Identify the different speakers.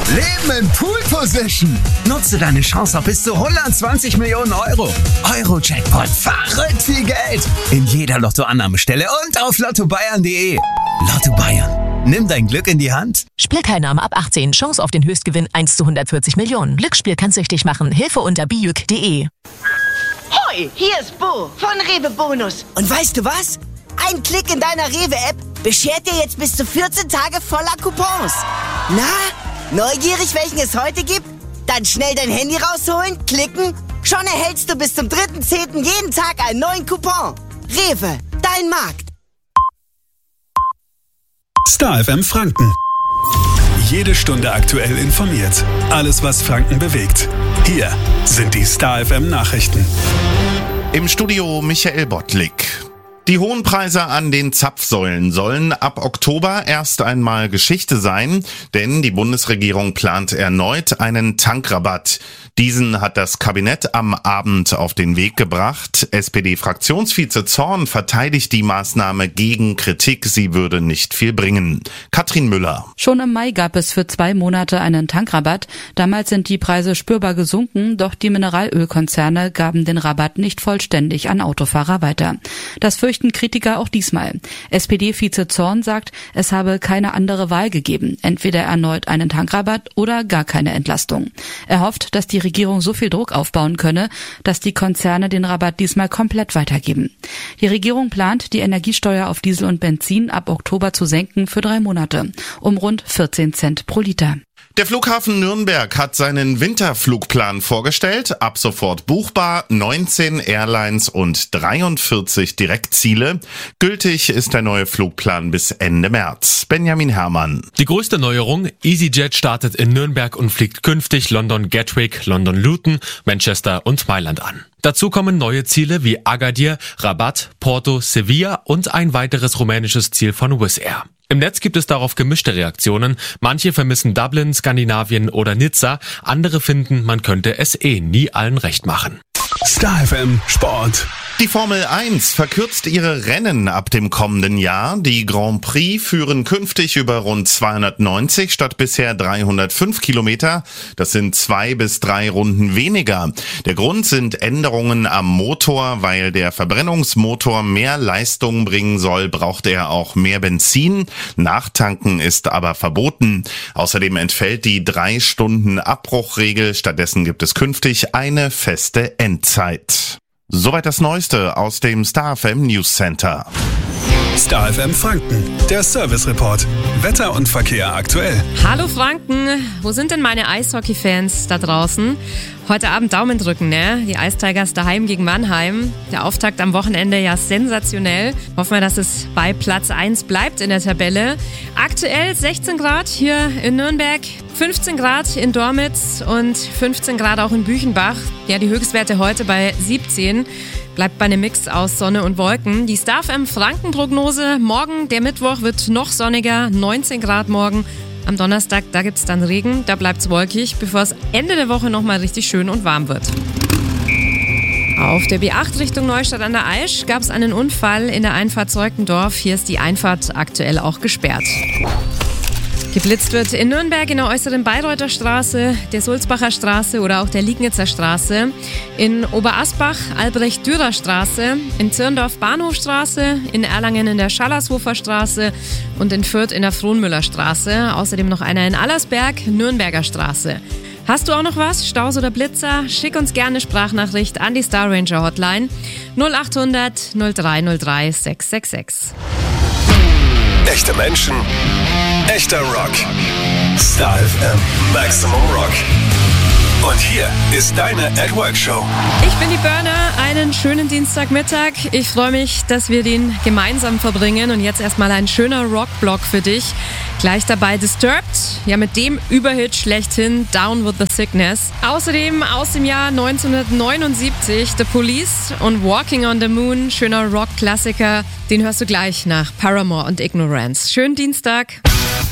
Speaker 1: Leben in Pool Position. Nutze deine Chance auf bis zu 120 Millionen Euro. Euro-Jackpot. Verrückt viel Geld. In jeder Lottoannahmestelle und auf lottobayern.de. Lotto Bayern. Nimm dein Glück in die Hand.
Speaker 2: Spielteilnahme ab 18. Chance auf den Höchstgewinn 1 zu 140 Millionen. Glücksspiel kann süchtig machen. Hilfe unter bijuk.de.
Speaker 3: Hoi, hier ist Bo von Rewe Bonus.
Speaker 4: Und weißt du was? Ein Klick in deiner Rewe-App beschert dir jetzt bis zu 14 Tage voller Coupons. Na, neugierig, welchen es heute gibt? Dann schnell dein Handy rausholen, klicken. Schon erhältst du bis zum 3.10. jeden Tag einen neuen Coupon. Rewe, dein Markt.
Speaker 5: Star FM Franken. Jede Stunde aktuell informiert. Alles, was Franken bewegt. Hier sind die Star FM Nachrichten.
Speaker 6: Im Studio Michael Bottlik. Die hohen Preise an den Zapfsäulen sollen ab Oktober erst einmal Geschichte sein, denn die Bundesregierung plant erneut einen Tankrabatt. Diesen hat das Kabinett am Abend auf den Weg gebracht. SPD-Fraktionsvize Zorn verteidigt die Maßnahme gegen Kritik, sie würde nicht viel bringen. Katrin Müller.
Speaker 7: Schon im Mai gab es für 2 Monate einen Tankrabatt. Damals sind die Preise spürbar gesunken, doch die Mineralölkonzerne gaben den Rabatt nicht vollständig an Autofahrer weiter. Das fürchten Kritiker auch diesmal. SPD-Vize Zorn sagt, es habe keine andere Wahl gegeben. Entweder erneut einen Tankrabatt oder gar keine Entlastung. Er hofft, dass die Regierung so viel Druck aufbauen könne, dass die Konzerne den Rabatt diesmal komplett weitergeben. Die Regierung plant, die Energiesteuer auf Diesel und Benzin ab Oktober zu senken für 3 Monate, um rund 14 Cent pro Liter.
Speaker 6: Der Flughafen Nürnberg hat seinen Winterflugplan vorgestellt. Ab sofort buchbar, 19 Airlines und 43 Direktziele. Gültig ist der neue Flugplan bis Ende März. Benjamin Herrmann.
Speaker 8: Die größte Neuerung, EasyJet startet in Nürnberg und fliegt künftig London Gatwick, London Luton, Manchester und Mailand an. Dazu kommen neue Ziele wie Agadir, Rabat, Porto, Sevilla und ein weiteres rumänisches Ziel von Wizz Air. Im Netz gibt es darauf gemischte Reaktionen. Manche vermissen Dublin, Skandinavien oder Nizza. Andere finden, man könnte es nie allen recht machen.
Speaker 5: Star FM Sport.
Speaker 6: Die Formel 1 verkürzt ihre Rennen ab dem kommenden Jahr. Die Grand Prix führen künftig über rund 290 statt bisher 305 Kilometer. Das sind 2 bis 3 Runden weniger. Der Grund sind Änderungen am Motor. Weil der Verbrennungsmotor mehr Leistung bringen soll, braucht er auch mehr Benzin. Nachtanken ist aber verboten. Außerdem entfällt die 3 Stunden Abbruchregel. Stattdessen gibt es künftig eine feste Endzeit. Soweit das Neueste aus dem Star FM News Center.
Speaker 5: Star FM Franken, der Service Report. Wetter und Verkehr aktuell.
Speaker 9: Hallo Franken, wo sind denn meine Eishockey-Fans da draußen? Heute Abend Daumen drücken, ne? Die Ice Tigers daheim gegen Mannheim. Der Auftakt am Wochenende ja sensationell. Hoffen wir, dass es bei Platz 1 bleibt in der Tabelle. Aktuell 16 Grad hier in Nürnberg, 15 Grad in Dormitz und 15 Grad auch in Büchenbach. Ja, die Höchstwerte heute bei 17. Bleibt bei einem Mix aus Sonne und Wolken. Die Star FM Franken-Prognose. Morgen, der Mittwoch, wird noch sonniger. 19 Grad morgen. Am Donnerstag, da gibt's dann Regen. Da bleibt's wolkig, bevor es Ende der Woche nochmal richtig schön und warm wird. Auf der B8 Richtung Neustadt an der Aisch gab es einen Unfall in der Einfahrt Zeutendorf. Hier ist die Einfahrt aktuell auch gesperrt. Geblitzt wird in Nürnberg in der äußeren Bayreuther Straße, der Sulzbacher Straße oder auch der Liegnitzer Straße, in Oberasbach Albrecht-Dürer Straße, in Zirndorf Bahnhofstraße, in Erlangen in der Schallershofer Straße und in Fürth in der Frohnmüller Straße. Außerdem noch einer in Allersberg, Nürnberger Straße. Hast du auch noch was? Staus oder Blitzer? Schick uns gerne eine Sprachnachricht an die Star Ranger Hotline 0800 0303 666.
Speaker 5: Echte Menschen, echter Rock. Star FM Maximum Rock. Und hier ist deine At Work Show.
Speaker 9: Ich bin die Burner, einen schönen Dienstagmittag. Ich freue mich, dass wir den gemeinsam verbringen. Und jetzt erstmal ein schöner Rockblock für dich. Gleich dabei Disturbed, ja mit dem Überhit schlechthin Down with the Sickness. Außerdem aus dem Jahr 1979 The Police und Walking on the Moon, schöner Rock-Klassiker. Den hörst du gleich nach Paramore und Ignorance. Schönen Dienstag.